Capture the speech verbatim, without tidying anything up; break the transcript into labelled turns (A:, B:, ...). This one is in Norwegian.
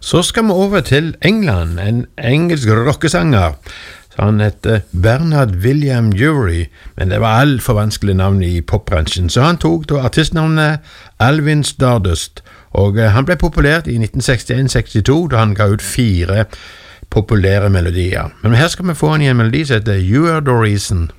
A: Så skal vi over til England, en engelsk rockesanger. Så han heter Bernard William Jury, men det var alt for vanskelig navn i popbransjen, så han tok da artistnavnet Alvin Stardust, og han ble populært i nitten sekstien sekstito, da han ga ut fire populære melodier. Men her skal vi få han i en melodi som heter You Are The Reason.